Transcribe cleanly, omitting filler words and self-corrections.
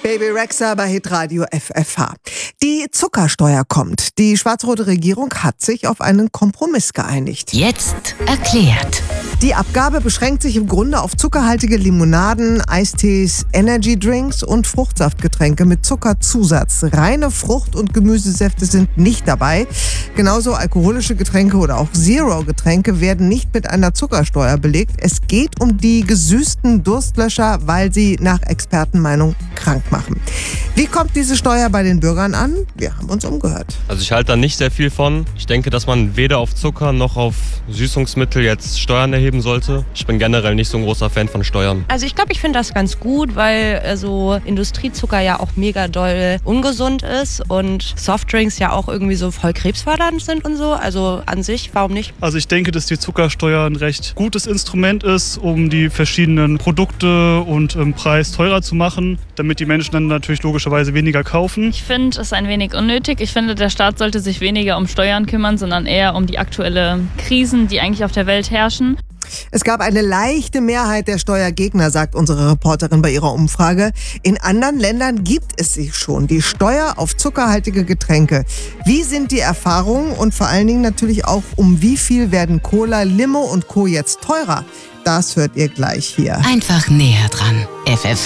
Baby Rexha bei Hitradio FFH. Die Zuckersteuer kommt. Die schwarz-rote Regierung hat sich auf einen Kompromiss geeinigt. Jetzt erklärt. Die Abgabe beschränkt sich im Grunde auf zuckerhaltige Limonaden, Eistees, Energydrinks und Fruchtsaftgetränke mit Zuckerzusatz. Reine Frucht- und Gemüsesäfte sind nicht dabei. Genauso alkoholische Getränke oder auch Zero-Getränke werden nicht mit einer Zuckersteuer belegt. Es geht um die gesüßten Durstlöscher, weil sie nach Expertenmeinung krank machen. Wie kommt diese Steuer bei den Bürgern an? Wir haben uns umgehört. Also ich halte da nicht sehr viel von. Ich denke, dass man weder auf Zucker noch auf Süßungsmittel jetzt Steuern erheben sollte. Ich bin generell nicht so ein großer Fan von Steuern. Also ich glaube, ich finde das ganz gut, weil so Industriezucker ja auch mega doll ungesund ist und Softdrinks ja auch irgendwie so voll krebsfördernd sind und so. Also an sich, warum nicht? Also ich denke, dass die Zuckersteuer ein recht gutes Instrument ist, um die verschiedenen Produkte und Preis teurer zu machen, damit die Menschen dann natürlich logischerweise weniger kaufen. Ich finde es ein wenig unnötig. Ich finde, der Staat sollte sich weniger um Steuern kümmern, sondern eher um die aktuellen Krisen, die eigentlich auf der Welt herrschen. Es gab eine leichte Mehrheit der Steuergegner, sagt unsere Reporterin bei ihrer Umfrage. In anderen Ländern gibt es sie schon, die Steuer auf zuckerhaltige Getränke. Wie sind die Erfahrungen und vor allen Dingen natürlich auch, um wie viel werden Cola, Limo und Co. jetzt teurer? Das hört ihr gleich hier. Einfach näher dran. FFH